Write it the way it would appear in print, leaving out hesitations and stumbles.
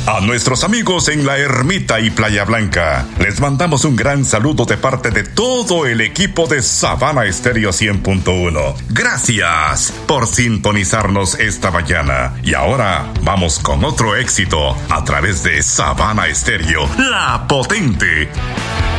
A nuestros amigos en La Ermita y Playa Blanca, les mandamos un gran saludo de parte de todo el equipo de Sabana Estéreo 100.1. Gracias por sintonizarnos esta mañana. Y ahora vamos con otro éxito a través de Sabana Estéreo, la potente.